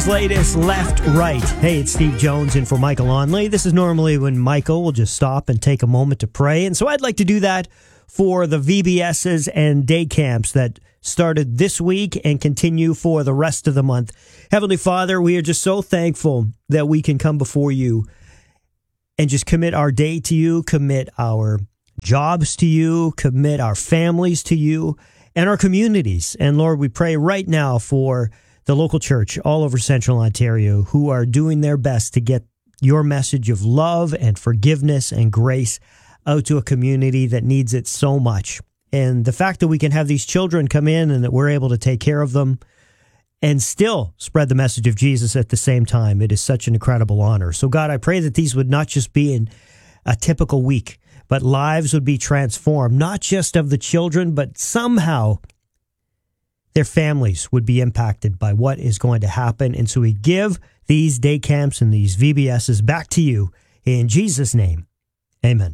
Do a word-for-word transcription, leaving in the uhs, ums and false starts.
his latest Left Right. Hey, it's Steve Jones in for Michael Onley. This is normally when Michael will just stop and take a moment to pray. And so I'd like to do that for the V B Ss and day camps that started this week and continue for the rest of the month. Heavenly Father, we are just so thankful that we can come before you and just commit our day to you, commit our jobs to you, commit our families to you, and our communities. And Lord, we pray right now for the local church all over Central Ontario who are doing their best to get your message of love and forgiveness and grace out to a community that needs it so much. And the fact that we can have these children come in and that we're able to take care of them and still spread the message of Jesus at the same time, it is such an incredible honor. So God, I pray that these would not just be in a typical week, but lives would be transformed, not just of the children, but somehow their families would be impacted by what is going to happen. And so we give these day camps and these V B Ss back to you in Jesus' name. Amen.